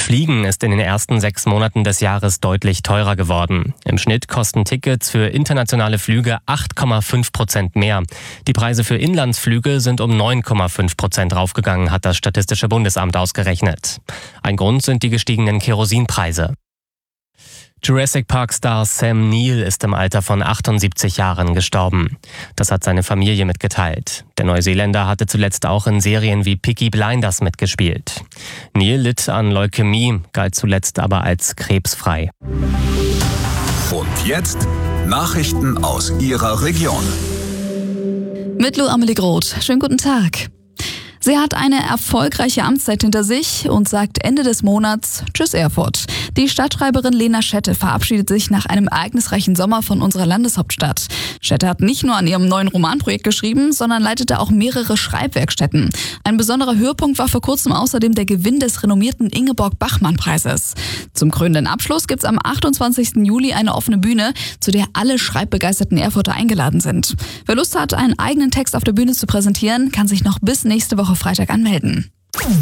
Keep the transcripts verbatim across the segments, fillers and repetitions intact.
Fliegen ist in den ersten sechs Monaten des Jahres deutlich teurer geworden. Im Schnitt kosten Tickets für internationale Flüge acht Komma fünf Prozent mehr. Die Preise für Inlandsflüge sind um neun Komma fünf Prozent raufgegangen, hat das Statistische Bundesamt ausgerechnet. Ein Grund sind die gestiegenen Kerosinpreise. Jurassic Park-Star Sam Neill ist im Alter von achtundsiebzig Jahren gestorben. Das hat seine Familie mitgeteilt. Der Neuseeländer hatte zuletzt auch in Serien wie Peaky Blinders mitgespielt. Neill litt an Leukämie, galt zuletzt aber als krebsfrei. Und jetzt Nachrichten aus Ihrer Region. Mit Lou Amelie Groth. Schönen guten Tag. Sie hat eine erfolgreiche Amtszeit hinter sich und sagt Ende des Monats Tschüss Erfurt. Die Stadtschreiberin Lena Schette verabschiedet sich nach einem ereignisreichen Sommer von unserer Landeshauptstadt. Schette hat nicht nur an ihrem neuen Romanprojekt geschrieben, sondern leitete auch mehrere Schreibwerkstätten. Ein besonderer Höhepunkt war vor kurzem außerdem der Gewinn des renommierten Ingeborg-Bachmann-Preises. Zum krönenden Abschluss gibt's am achtundzwanzigsten Juli eine offene Bühne, zu der alle schreibbegeisterten Erfurter eingeladen sind. Wer Lust hat, einen eigenen Text auf der Bühne zu präsentieren, kann sich noch bis nächste Woche Freitag anmelden.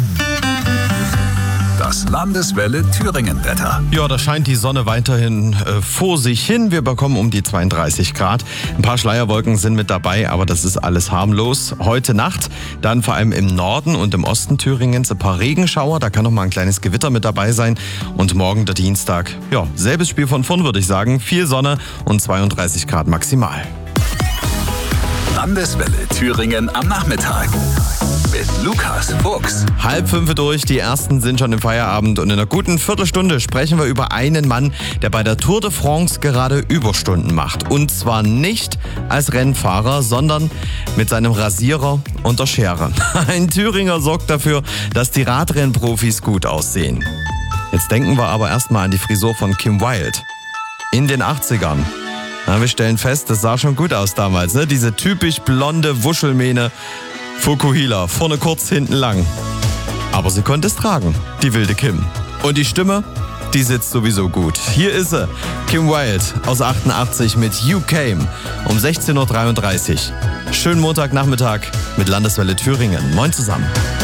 Das Landeswelle Thüringen-Wetter. Ja, da scheint die Sonne weiterhin äh, vor sich hin. Wir bekommen um die zweiunddreißig Grad. Ein paar Schleierwolken sind mit dabei, aber das ist alles harmlos. Heute Nacht dann vor allem im Norden und im Osten Thüringens ein paar Regenschauer. Da kann noch mal ein kleines Gewitter mit dabei sein. Und morgen der Dienstag, ja, selbes Spiel von vorn, würde ich sagen. Viel Sonne und zweiunddreißig Grad maximal. Landeswelle Thüringen am Nachmittag. Mit Lukas Fuchs. Halb fünf durch, die ersten sind schon im Feierabend und in einer guten Viertelstunde sprechen wir über einen Mann, der bei der Tour de France gerade Überstunden macht. Und zwar nicht als Rennfahrer, sondern mit seinem Rasierer und der Schere. Ein Thüringer sorgt dafür, dass die Radrennprofis gut aussehen. Jetzt denken wir aber erstmal an die Frisur von Kim Wilde. In den achtzigern. Na, wir stellen fest, das sah schon gut aus damals, ne? Diese typisch blonde Wuschelmähne. Fukuhila, vorne kurz, hinten lang. Aber sie konnte es tragen, die wilde Kim. Und die Stimme, die sitzt sowieso gut. Hier ist sie, Kim Wilde aus achtundachtzig mit You Came um sechzehn Uhr dreiunddreißig. Schönen Montagnachmittag mit Landeswelle Thüringen. Moin zusammen.